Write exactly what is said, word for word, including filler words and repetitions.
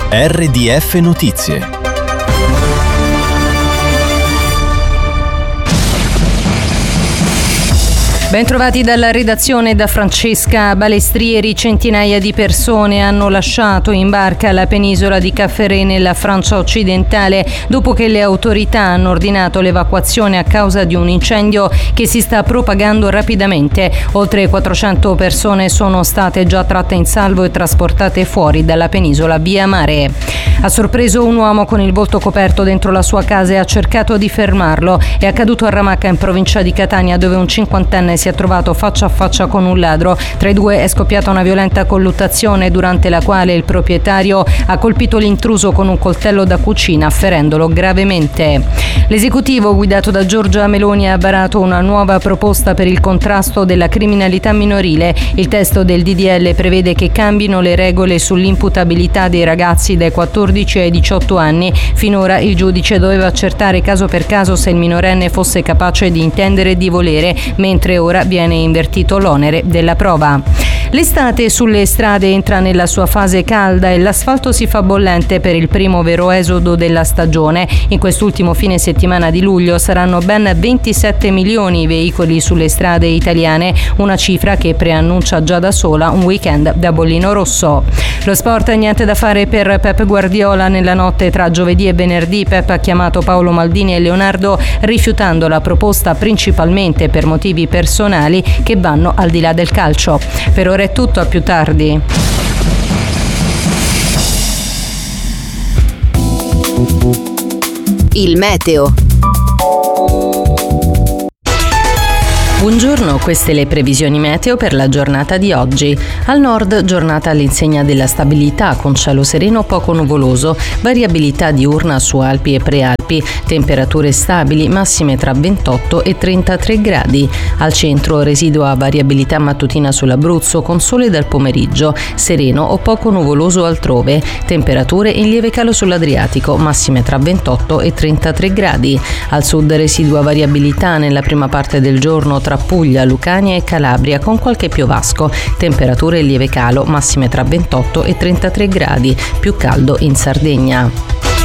R D F Notizie. Bentrovati dalla redazione da Francesca Balestrieri. Centinaia di persone hanno lasciato in barca la penisola di Cafferé nella Francia occidentale dopo che le autorità hanno ordinato l'evacuazione a causa di un incendio che si sta propagando rapidamente. Oltre quattrocento persone sono state già tratte in salvo e trasportate fuori dalla penisola via mare. Ha sorpreso un uomo con il volto coperto dentro la sua casa e ha cercato di fermarlo. È accaduto a Ramacca, in provincia di Catania, dove un cinquantenne si è trovato faccia a faccia con un ladro. Tra i due è scoppiata una violenta colluttazione durante la quale il proprietario ha colpito l'intruso con un coltello da cucina, ferendolo gravemente. L'esecutivo guidato da Giorgia Meloni ha varato una nuova proposta per il contrasto della criminalità minorile. Il testo del D D L prevede che cambino le regole sull'imputabilità dei ragazzi dai quattordici ai diciotto anni. Finora il giudice doveva accertare caso per caso se il minorenne fosse capace di intendere e di volere, mentre ora viene invertito l'onere della prova. L'estate sulle strade entra nella sua fase calda e l'asfalto si fa bollente per il primo vero esodo della stagione. In quest'ultimo fine settimana di luglio saranno ben ventisette milioni i veicoli sulle strade italiane, una cifra che preannuncia già da sola un weekend da bollino rosso. Lo sport, niente da fare per Pep Guardiola nella notte tra giovedì e venerdì. Pep ha chiamato Paolo Maldini e Leonardo, rifiutando la proposta principalmente per motivi personali che vanno al di là del calcio. Per ora è tutto, a più tardi. Il meteo. Buongiorno, queste le previsioni meteo per la giornata di oggi. Al nord, giornata all'insegna della stabilità, con cielo sereno poco nuvoloso, variabilità diurna su Alpi e Prealpi, temperature stabili, massime tra ventotto e trentatré gradi. Al centro, residua variabilità mattutina sull'Abruzzo, con sole dal pomeriggio, sereno o poco nuvoloso altrove, temperature in lieve calo sull'Adriatico, massime tra ventotto e trentatré gradi. Al sud, residua variabilità nella prima parte del giorno tra Puglia, Lucania e Calabria, con qualche piovasco, temperature in lieve calo, massime tra ventotto e trentatré gradi, più caldo in Sardegna.